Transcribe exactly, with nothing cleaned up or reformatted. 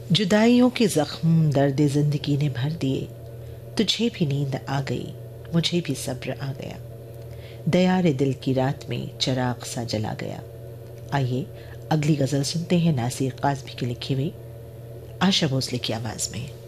जुदाइयों के जख्म दर्द जिंदगी ने भर दिए, तुझे भी नींद आ गई, मुझे भी सब्र आ गया, दयारे दिल की रात में चराग सा जला गया। आइए अगली गज़ल सुनते हैं नासिर काज़मी की लिखी हुई, आशा भोसले की आवाज़ में।